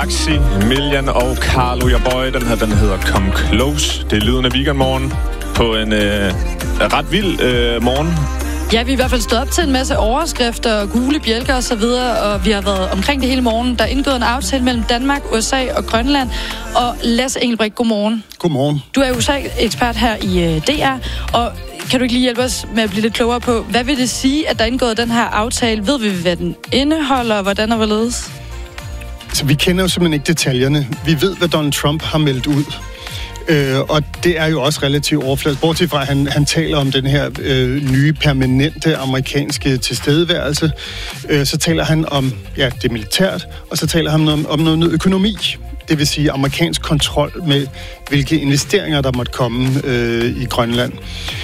Maxi, Millian og Carlo Your Boy. Den hedder Come Close. Det er lyden af weekendmorgen på en ret vild morgen. Ja, vi er i hvert fald stået op til en masse overskrifter, gule bjælker og så videre, og vi har været omkring det hele morgen. Der er indgået en aftale mellem Danmark, USA og Grønland. Og Lasse Engelbrecht, godmorgen. Godmorgen. Du er USA-ekspert her i DR, og kan du ikke lige hjælpe os med at blive lidt klogere på, hvad vil det sige, at der er indgået den her aftale? Ved vi, hvad den indeholder, og hvordan og hvorledes? Så vi kender jo simpelthen ikke detaljerne. Vi ved, hvad Donald Trump har meldt ud. Og det er jo også relativt overfladisk. Bortset fra, at han taler om den her nye, permanente amerikanske tilstedeværelse. Så taler han om det militært, og så taler han om noget økonomi. Det vil sige amerikansk kontrol med, hvilke investeringer, der måtte komme i Grønland.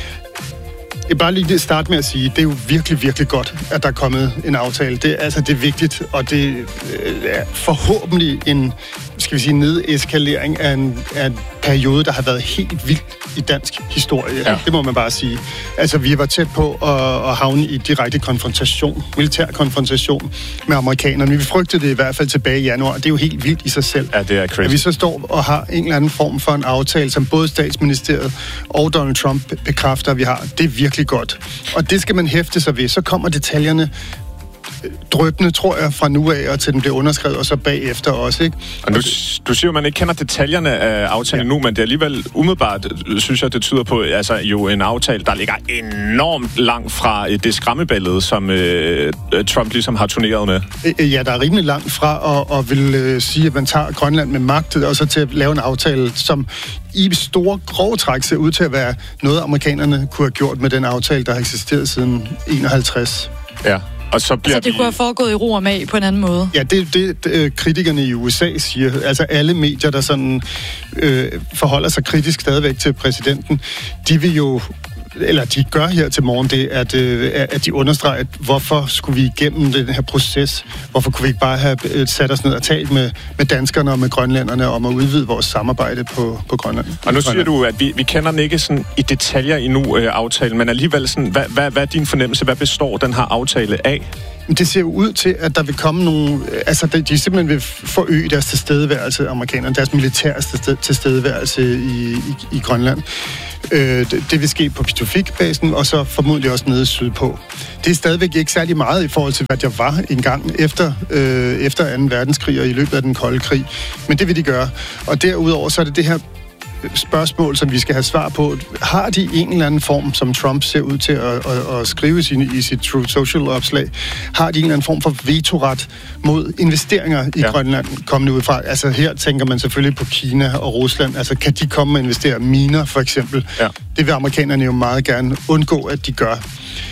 Jeg vil bare lige starte med at sige, det er jo virkelig, virkelig godt, at der er kommet en aftale. Det er vigtigt, og det er forhåbentlig en, nedeskalering af en periode, der har været helt vild i dansk historie. Ja. Det må man bare sige. Altså, vi var tæt på at havne i direkte konfrontation, militær konfrontation med amerikanerne. Vi frygtede det i hvert fald tilbage i januar. Det er jo helt vildt i sig selv. Ja, det er crazy. At vi så står og har en eller anden form for en aftale, som både statsministeriet og Donald Trump bekræfter, at vi har. Det er virkelig godt. Og det skal man hæfte sig ved. Så kommer detaljerne drøbende, tror jeg, fra nu af og til den bliver underskrevet, og så bagefter også, ikke? Og du siger jo, at man ikke kender detaljerne af aftalen nu, men det er alligevel umiddelbart, synes jeg, det tyder på, altså jo en aftale, der ligger enormt langt fra det skræmmebillede, som Trump ligesom har turneret med. Ja, der er rimelig langt fra at vil sige, at man tager Grønland med magt, og så til at lave en aftale, som i store grove træk ser ud til at være noget, amerikanerne kunne have gjort med den aftale, der har eksisteret siden 51. Ja. Og så bliver det kunne have foregået i ro og mag på en anden måde? Ja, det kritikerne i USA siger. Altså alle medier, der sådan forholder sig kritisk stadigvæk til præsidenten, de vil jo, eller de gør her til morgen det, at de understreger, hvorfor skulle vi igennem den her proces? Hvorfor kunne vi ikke bare have sat os ned og talt med danskerne og med grønlænderne om at udvide vores samarbejde på Grønland? Og nu siger du, at vi kender den ikke sådan i detaljer endnu, aftalen, men alligevel sådan, hvad er din fornemmelse? Hvad består den her aftale af? Det ser jo ud til, at der vil komme nogle... Altså, de simpelthen vil forøge deres tilstedeværelse, amerikanerne, deres militære tilstedeværelse i Grønland. Det vil ske på Pituffik-basen, og så formodentlig også nede sydpå. Det er stadigvæk ikke særlig meget i forhold til, hvad der var engang efter 2. verdenskrig og i løbet af den kolde krig. Men det vil de gøre. Og derudover så er det her spørgsmål, som vi skal have svar på. Har de en eller anden form, som Trump ser ud til at skrive i sit Truth Social-opslag, har de en eller anden form for vetoret mod investeringer i Grønland kommende ud fra? Altså her tænker man selvfølgelig på Kina og Rusland. Altså kan de komme og investere miner, for eksempel? Ja. Det vil amerikanerne jo meget gerne undgå, at de gør.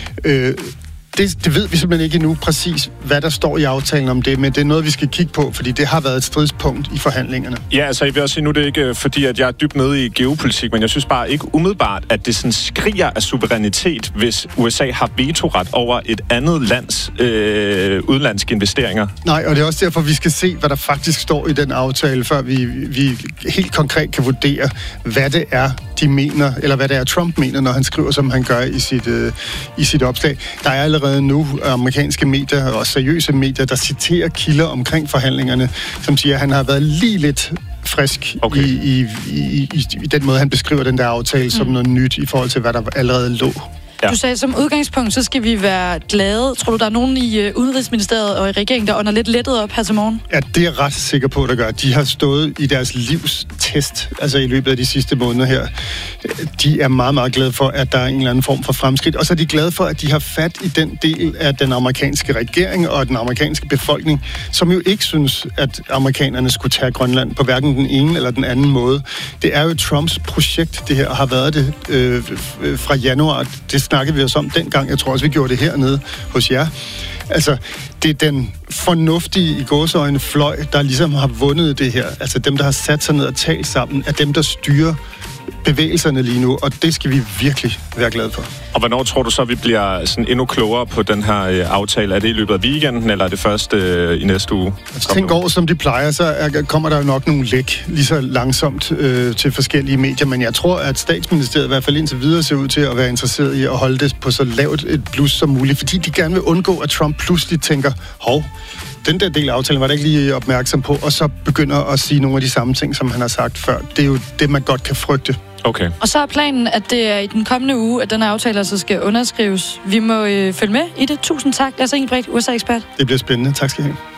Det ved vi simpelthen ikke endnu præcis, hvad der står i aftalen om det, men det er noget, vi skal kigge på, fordi det har været et stridspunkt i forhandlingerne. Ja, altså jeg vil også sige, nu det er ikke fordi, at jeg er dybt nede i geopolitik, men jeg synes bare ikke umiddelbart, at det sådan skriger af suverænitet, hvis USA har vetoret over et andet lands udenlandske investeringer. Nej, og det er også derfor, vi skal se, hvad der faktisk står i den aftale, før vi helt konkret kan vurdere, hvad det er, de mener, eller hvad det er, Trump mener, når han skriver, som han gør i sit opslag. Der er allerede nu amerikanske medier og seriøse medier, der citerer kilder omkring forhandlingerne, som siger, at han har været lige lidt frisk i den måde, han beskriver den der aftale som noget nyt i forhold til, hvad der allerede lå. Ja. Du sagde, som udgangspunkt, så skal vi være glade. Tror du, der er nogen i Udenrigsministeriet og i regeringen, der ånder lidt lettet op her til morgen? Ja, det er jeg ret sikker på, der gør. De har stået i deres livs test, altså i løbet af de sidste måneder her. De er meget, meget glade for, at der er en eller anden form for fremskridt. Og så er de glade for, at de har fat i den del af den amerikanske regering og den amerikanske befolkning, som jo ikke synes, at amerikanerne skulle tage Grønland på hverken den ene eller den anden måde. Det er jo Trumps projekt, det her, og har været det fra januar. Det snakkede vi os om dengang. Jeg tror også, vi gjorde det hernede hos jer. Altså, det er den fornuftige i gåseøjne fløj, der ligesom har vundet det her. Altså dem, der har sat sig ned og talt sammen, er dem, der styrer bevægelserne lige nu, og det skal vi virkelig være glade for. Og hvornår tror du så, vi bliver sådan endnu klogere på den her aftale? Er det i løbet af weekenden, eller er det først i næste uge? Tænk over, som de plejer, så kommer der jo nok nogle læk lige så langsomt til forskellige medier, men jeg tror, at Statsministeriet i hvert fald indtil videre ser ud til at være interesseret i at holde det på så lavt et blus som muligt, fordi de gerne vil undgå, at Trump pludselig tænker, den der del af aftalen var der ikke lige opmærksom på, og så begynder at sige nogle af de samme ting, som han har sagt før. Det er jo det, man godt kan frygte. Okay. Og så er planen, at det er i den kommende uge, at den her aftale altså skal underskrives. Vi må følge med i det. Tusind tak, Lasse Engelbrecht, USA-ekspert. Det bliver spændende. Tak skal I have.